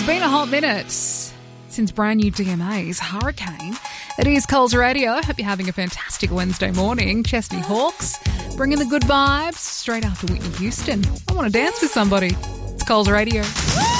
It's been a hot minute since brand new DMA's Hurricane. It is Coles Radio. Hope you're having a fantastic Wednesday morning. Chesney Hawkes bringing the good vibes straight after Whitney Houston. I want to dance with somebody. It's Coles Radio.